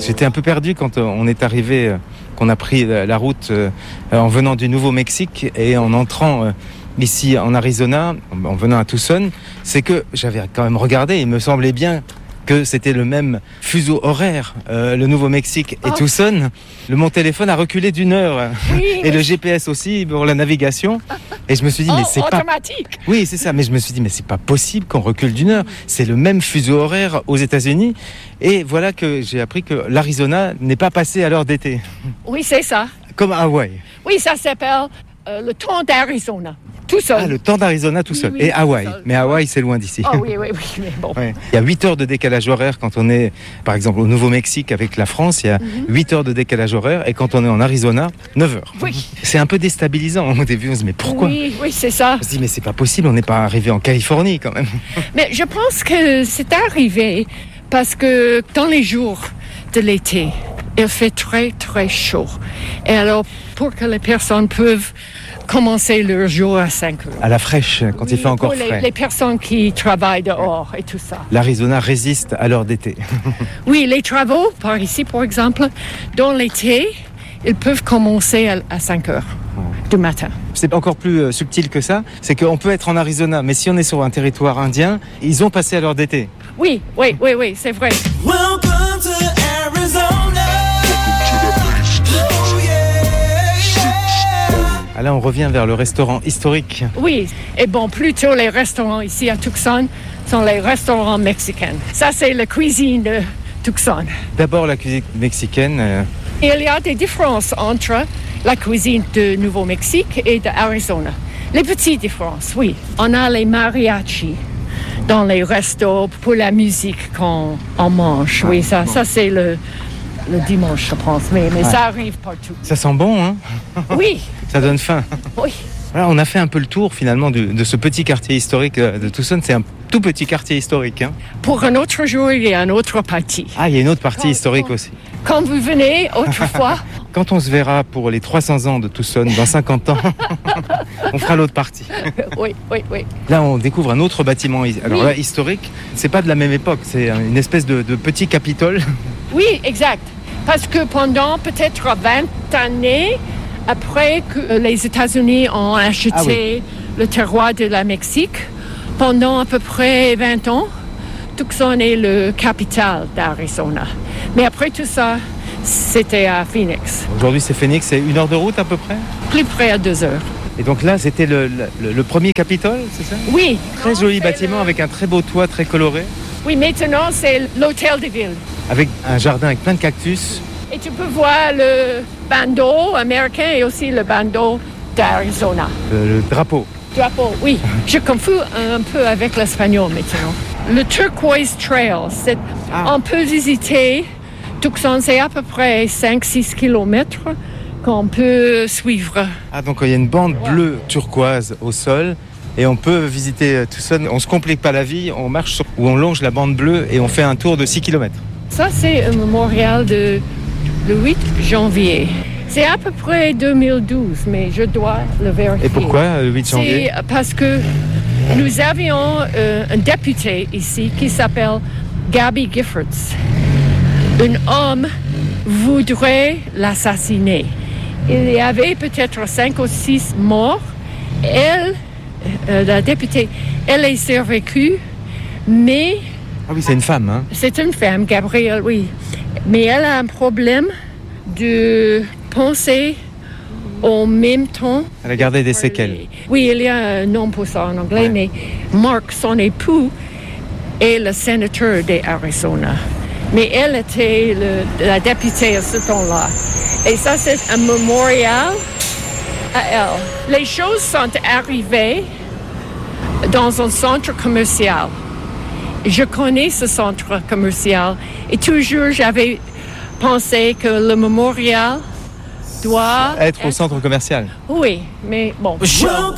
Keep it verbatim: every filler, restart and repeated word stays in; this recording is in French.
J'étais un peu perdu quand on est arrivé, qu'on a pris la route en venant du Nouveau-Mexique et en entrant ici en Arizona, en venant à Tucson. C'est que j'avais quand même regardé, il me semblait bien que c'était le même fuseau horaire, euh, le Nouveau-Mexique et oh. Tucson. Le, mon téléphone a reculé d'une heure. Oui, et oui. Le G P S aussi pour la navigation. Et je me suis dit, oh, mais c'est automatique. pas... Oui, c'est ça. Mais je me suis dit, mais c'est pas possible qu'on recule d'une heure. C'est le même fuseau horaire aux États-Unis. Et voilà que j'ai appris que l'Arizona n'est pas passé à l'heure d'été. Oui, c'est ça. Comme à Hawaï. Oui, ça s'appelle euh, le temps d'Arizona. Tout seul. Ah, le temps d'Arizona tout seul. Oui, oui, et Hawaï. Mais Hawaï, c'est loin d'ici. Oh oui, oui, oui, mais bon. Ouais. Il y a huit heures de décalage horaire quand on est, par exemple, au Nouveau-Mexique avec la France. Il y a mm-hmm. huit heures de décalage horaire. Et quand on est en Arizona, neuf heures. Oui. C'est un peu déstabilisant. Au début, on se dit, mais pourquoi ? Oui, oui, c'est ça. On se dit, mais c'est pas possible. On n'est pas arrivé en Californie, quand même. Mais je pense que c'est arrivé parce que dans les jours de l'été, il fait très, très chaud. Et alors, pour que les personnes peuvent commencer leur jour à cinq heures. À la fraîche, quand oui, il fait encore pour les, frais. les personnes qui travaillent dehors et tout ça. L'Arizona résiste à l'heure d'été. Oui, les travaux, par ici par exemple, dans l'été, ils peuvent commencer à, à cinq heures du matin. C'est encore plus euh, subtil que ça, c'est qu'on peut être en Arizona, mais si on est sur un territoire indien, ils ont passé à l'heure d'été. Oui, oui, oui, oui, c'est vrai. Welcome to Arizona. Là, on revient vers le restaurant historique. Oui, et bon, plutôt les restaurants ici à Tucson sont les restaurants mexicains. Ça, c'est la cuisine de Tucson. D'abord, la cuisine mexicaine. Euh... Il y a des différences entre la cuisine de Nouveau-Mexique et d'Arizona. Les petites différences, oui. On a les mariachis dans les restos pour la musique qu'on on mange. Oui, ça, ça c'est le... Le dimanche, je pense, mais, mais ouais. Ça arrive partout. Ça sent bon, hein ? Oui. Ça donne faim. Oui. Voilà, on a fait un peu le tour, finalement, de, de ce petit quartier historique de Tucson. C'est un tout petit quartier historique. Hein. Pour un autre jour, il y a une autre partie. Ah, il y a une autre partie quand, historique quand, aussi. Quand vous venez, autrefois... Quand on se verra pour les trois cents ans de Tucson, dans cinquante ans, on fera l'autre partie. Oui, oui, oui. Là, on découvre un autre bâtiment. Alors oui. là, historique, c'est pas de la même époque. C'est une espèce de, de petit Capitole. Oui, exact. Parce que pendant peut-être vingt années, après que les États-Unis ont acheté ah oui. le terroir de la Mexique, pendant à peu près vingt ans, Tucson est le capital d'Arizona. Mais après tout ça, c'était à Phoenix. Aujourd'hui, c'est Phoenix, c'est une heure de route à peu près ? Plus près à deux heures. Et donc là, c'était le, le, le premier Capitole, c'est ça ? Oui. Très joli bâtiment le... avec un très beau toit, très coloré. Oui, maintenant, c'est l'hôtel de ville. Avec un jardin avec plein de cactus. Et tu peux voir le bandeau américain et aussi le bandeau d'Arizona. Le, le drapeau. Drapeau, oui. Je confonds un peu avec l'espagnol maintenant. Le Turquoise Trail, c'est, ah. on peut visiter Tucson, c'est à peu près cinq à six kilomètres qu'on peut suivre. Ah, donc il y a une bande ouais. bleue turquoise au sol. Et on peut visiter Tucson. On ne se complique pas la vie, on marche sur, ou on longe la bande bleue et on fait un tour de six kilomètres. Ça, c'est un mémorial de le huit janvier. C'est à peu près deux mille douze, mais je dois le vérifier. Et pourquoi le huit janvier ? C'est parce que nous avions euh, un député ici qui s'appelle Gabby Giffords. Un homme voudrait l'assassiner. Il y avait peut-être cinq ou six morts. Elle, euh, la députée, elle est survécue, mais... Ah oui, c'est une femme, hein? C'est une femme, Gabrielle, oui. Mais elle a un problème de penser en même temps. Elle a gardé des séquelles. Oui, il y a un nom pour ça en anglais, ouais. Mais Mark, son époux, est le sénateur d'Arizona. Mais elle était le, la députée à ce temps-là. Et ça, c'est un mémorial à elle. Les choses sont arrivées dans un centre commercial. Je connais ce centre commercial et toujours j'avais pensé que le mémorial doit être, être au centre commercial. Oui, mais bon.